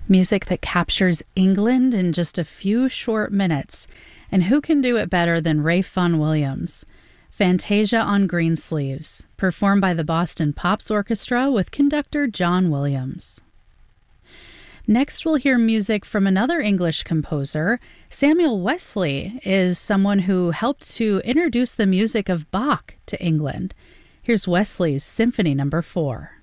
Music that captures England in just a few short minutes. And who can do it better than Ralph Vaughan Williams? Fantasia on Greensleeves, performed by the Boston Pops Orchestra with conductor John Williams. Next, we'll hear music from another English composer. Samuel Wesley is someone who helped to introduce the music of Bach to England. Here's Wesley's Symphony No. 4.